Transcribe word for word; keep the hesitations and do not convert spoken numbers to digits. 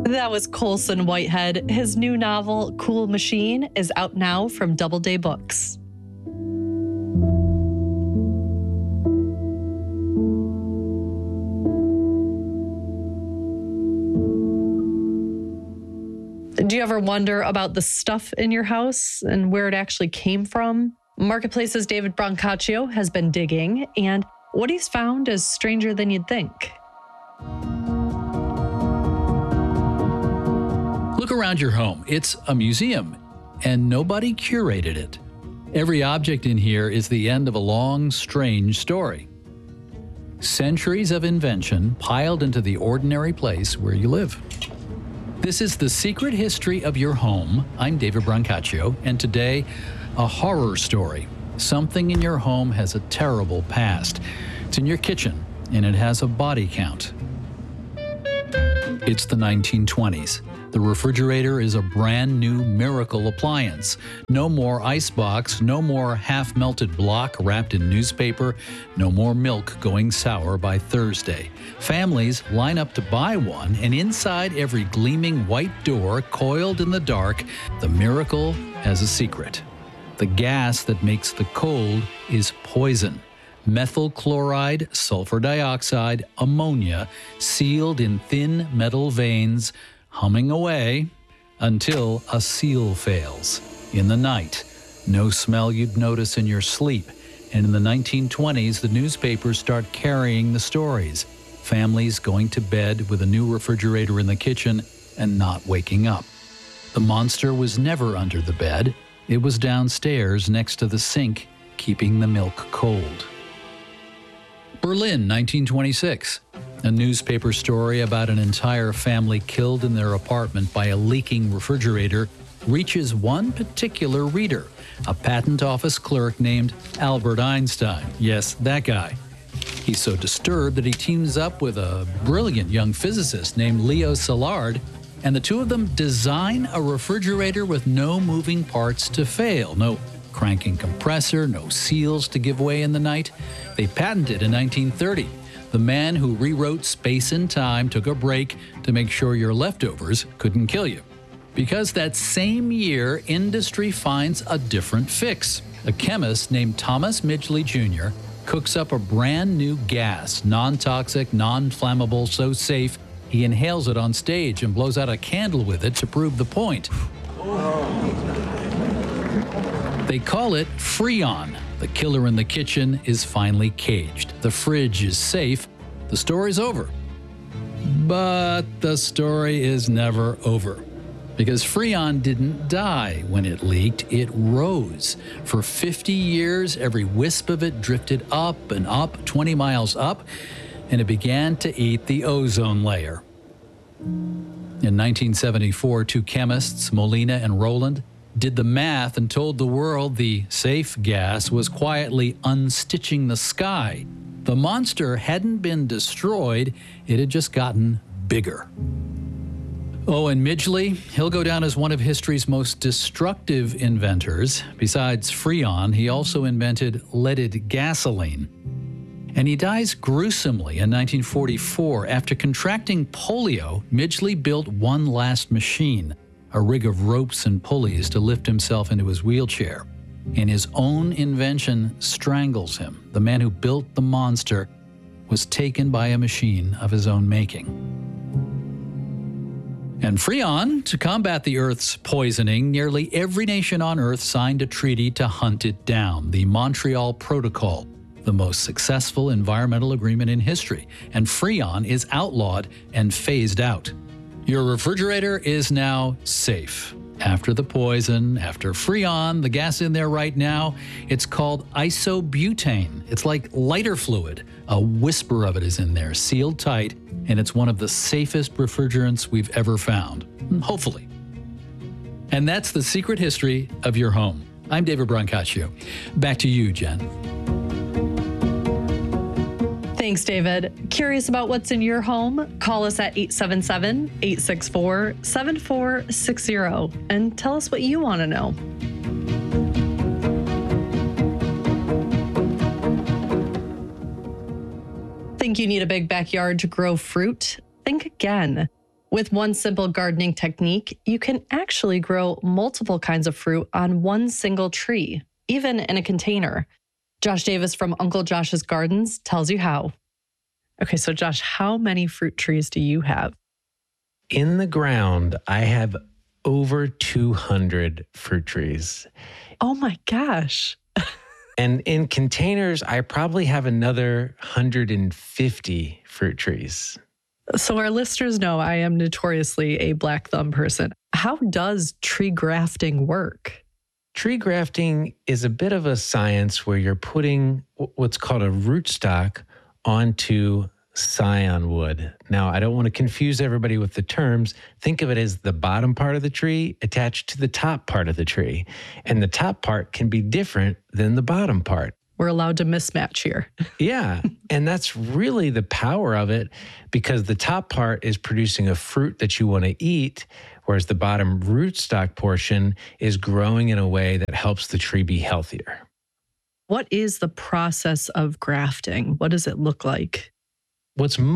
That was Colson Whitehead. His new novel, Cool Machine, is out now from Doubleday Books. Do you ever wonder about the stuff in your house and where it actually came from? Marketplace's David Brancaccio has been digging, and what he's found is stranger than you'd think. Look around your home. It's a museum, and nobody curated it. Every object in here is the end of a long, strange story. Centuries of invention piled into the ordinary place where you live. This is The Secret History of Your Home. I'm David Brancaccio, and today, a horror story. Something in your home has a terrible past. It's in your kitchen, and it has a body count. It's the nineteen twenties. The refrigerator is a brand new miracle appliance. No more icebox, no more half-melted block wrapped in newspaper, no more milk going sour by Thursday. Families line up to buy one, and inside every gleaming white door coiled in the dark, the miracle has a secret. The gas that makes the cold is poison. Methyl chloride, sulfur dioxide, ammonia, sealed in thin metal veins, humming away until a seal fails. In the night, no smell you'd notice in your sleep. And in the nineteen twenties, the newspapers start carrying the stories. Families going to bed with a new refrigerator in the kitchen and not waking up. The monster was never under the bed. It was downstairs next to the sink, keeping the milk cold. Berlin, nineteen twenty-six. A newspaper story about an entire family killed in their apartment by a leaking refrigerator reaches one particular reader, a patent office clerk named Albert Einstein. Yes, that guy. He's so disturbed that he teams up with a brilliant young physicist named Leo Szilard, and the two of them design a refrigerator with no moving parts to fail, no cranking compressor, no seals to give way in the night. They patented in nineteen thirty. The man who rewrote Space and Time took a break to make sure your leftovers couldn't kill you. Because that same year, industry finds a different fix. A chemist named Thomas Midgley Junior cooks up a brand new gas, non-toxic, non-flammable, so safe, he inhales it on stage and blows out a candle with it to prove the point. They call it Freon. The killer in the kitchen is finally caged. The fridge is safe. The story's over. But the story is never over. Because Freon didn't die when it leaked, it rose. For fifty years, every wisp of it drifted up and up, twenty miles up, and it began to eat the ozone layer. In nineteen seventy-four, two chemists, Molina and Rowland, did the math and told the world the safe gas was quietly unstitching the sky. The monster hadn't been destroyed, it had just gotten bigger. Oh, and Midgley, he'll go down as one of history's most destructive inventors. Besides Freon, he also invented leaded gasoline. And he dies gruesomely in nineteen forty-four. After contracting polio, Midgley built one last machine, a rig of ropes and pulleys to lift himself into his wheelchair. And his own invention strangles him. The man who built the monster was taken by a machine of his own making. And Freon, to combat the Earth's poisoning, nearly every nation on Earth signed a treaty to hunt it down, the Montreal Protocol, the most successful environmental agreement in history. And Freon is outlawed and phased out. Your refrigerator is now safe. After the poison, after Freon, the gas in there right now, it's called isobutane. It's like lighter fluid. A whisper of it is in there, sealed tight, and it's one of the safest refrigerants we've ever found. Hopefully. And that's the secret history of your home. I'm David Brancaccio. Back to you, Jen. Thanks, David. Curious about what's in your home? Call us at eight seven seven, eight six four, seven four six zero and tell us what you want to know. Think you need a big backyard to grow fruit? Think again. With one simple gardening technique, you can actually grow multiple kinds of fruit on one single tree, even in a container. Josh Davis from Uncle Josh's Gardens tells you how. Okay, so Josh, how many fruit trees do you have? In the ground, I have over two hundred fruit trees. Oh my gosh. And in containers, I probably have another one hundred fifty fruit trees. So our listeners know I am notoriously a black thumb person. How does tree grafting work? Tree grafting is a bit of a science where you're putting what's called a rootstock onto scion wood. Now, I don't want to confuse everybody with the terms. Think of it as the bottom part of the tree attached to the top part of the tree. And the top part can be different than the bottom part. We're allowed to mismatch here. Yeah. And that's really the power of it, because the top part is producing a fruit that you want to eat, whereas the bottom rootstock portion is growing in a way that helps the tree be healthier. What is the process of grafting? What does it look like? What's